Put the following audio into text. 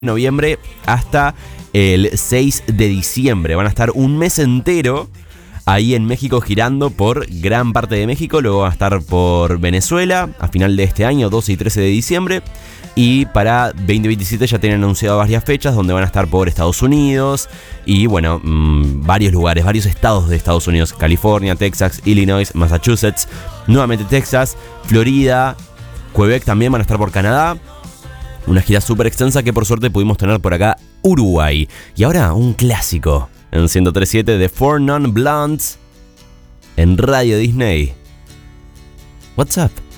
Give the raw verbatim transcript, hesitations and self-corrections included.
noviembre hasta el seis de diciembre. Van a estar un mes entero ahí en México girando por gran parte de México. Luego van a estar por Venezuela a final de este año, doce y trece de diciembre. Y para veinte veintisiete ya tienen anunciado varias fechas donde van a estar por Estados Unidos y bueno, mmm, varios lugares, varios estados de Estados Unidos: California, Texas, Illinois, Massachusetts, nuevamente Texas, Florida, Quebec también van a estar por Canadá. Una gira súper extensa que por suerte pudimos tener por acá, Uruguay. Y ahora un clásico en ciento tres punto siete de Four Non Blondes en Radio Disney. What's up?